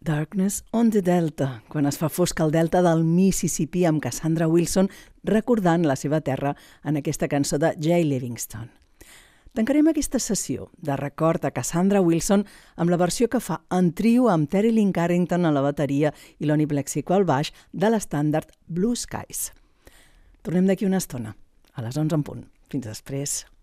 Darkness on the Delta, quan es fa fosc al delta del Mississippi amb Cassandra Wilson recordant la seva terra en aquesta cançó de Jay Livingston. Tancarem aquesta sessió de record a Cassandra Wilson amb la versió que fa en trio amb Terry Lynn Carrington a la bateria i Lonnie Plexico al baix de l'estàndard Blue Skies. Tornem d'aquí una estona, a les 11 en punt. Fins després.